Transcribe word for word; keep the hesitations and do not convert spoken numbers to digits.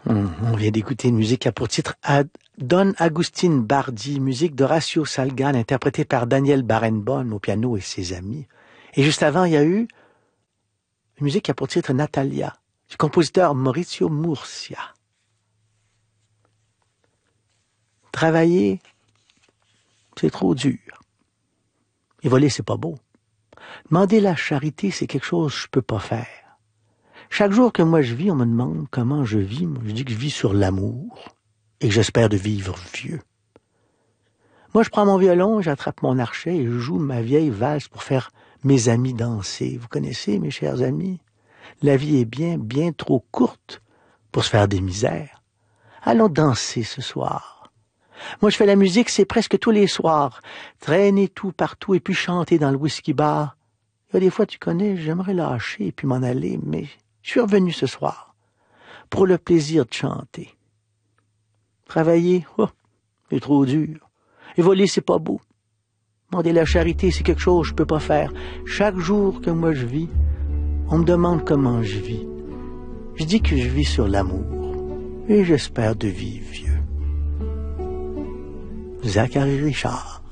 Hum, on vient d'écouter une musique qui a pour titre Ad Don Agustin Bardi, musique d'Horacio Salgan, interprétée par Daniel Barenboim au piano et ses amis. Et juste avant, il y a eu une musique qui a pour titre Natalia, du compositeur Maurizio Murcia. Travailler, c'est trop dur. Et voler, c'est pas beau. Demander la charité, c'est quelque chose que je peux pas faire. Chaque jour que moi je vis, on me demande comment je vis. Moi, je dis que je vis sur l'amour et que j'espère de vivre vieux. Moi, je prends mon violon, j'attrape mon archet et je joue ma vieille valse pour faire mes amis danser. Vous connaissez, mes chers amis? La vie est bien, bien trop courte pour se faire des misères. Allons danser ce soir. Moi, je fais la musique, c'est presque tous les soirs. Traîner tout partout et puis chanter dans le whisky bar. Il y a des fois, tu connais, j'aimerais lâcher et puis m'en aller, mais je suis revenu ce soir pour le plaisir de chanter. Travailler, oh, c'est trop dur. Et voler, c'est pas beau. Demander la charité, c'est quelque chose que je peux pas faire. Chaque jour que moi je vis, on me demande comment je vis. Je dis que je vis sur l'amour et j'espère de vivre vieux. Zachary Richard.